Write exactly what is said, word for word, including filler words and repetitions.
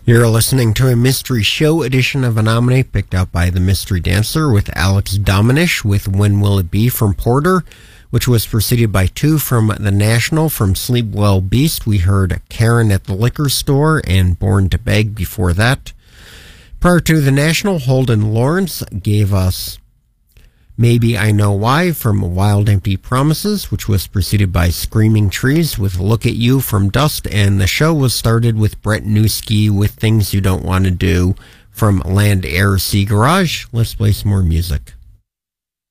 You're listening to a mystery show edition of Anomaly, picked out by the Mystery Dancer with Alex Dominish with When Will It Be from Porter, which was preceded by two from The National. From Sleepwell Beast, we heard Karen at the Liquor Store and Born to Beg before that. Prior to The National, Holden Lawrence gave us Maybe I Know Why from Wild Empty Promises, which was preceded by Screaming Trees with Look at You from Dust, and the show was started with Brett Newski with Things You Don't Want to Do from Land, Air, Sea Garage. Let's play some more music.